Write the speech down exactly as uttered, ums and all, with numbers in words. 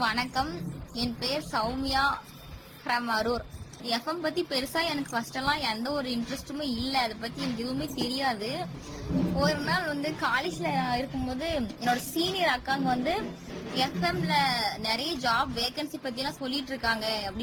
வணக்கம். என் பேர் Soumya from Arur. FM பத்தி பெருசா எனக்கு ஃபர்ஸ்ட் எல்லாம் எந்த ஒரு இன்ட்ரெஸ்ட்டுமே இல்ல. அதை பத்தி எனக்கு எதுவுமே தெரியாது. ஒரு நாள் வந்து காலேஜ்ல இருக்கும்போது என்னோட சீனியர் அக்காங்க வந்து எஃப்எம்ல நிறைய ஜாப் வேகன்சி பத்தி எல்லாம் சொல்லிட்டு இருக்காங்க அப்படின்னு